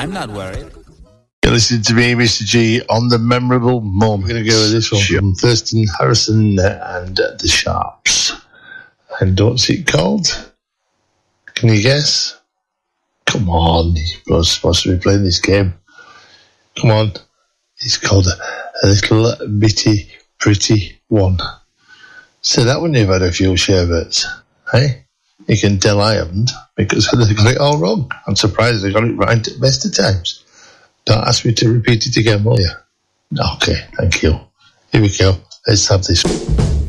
I'm not worried. You're listening to me, Mr. G, on the memorable moment. We're going to go with this one from Thurston Harrison and the Sharps. And what's it called? Can you guess? Come on, you're supposed to be playing this game. Come on. It's called a little bitty pretty one. So that one you've had a few sherbets, hey? You can tell I haven't, because they got it all wrong. I'm surprised they got it right at best of times. Don't ask me to repeat it again, will you? Okay, thank you. Here we go. Let's have this.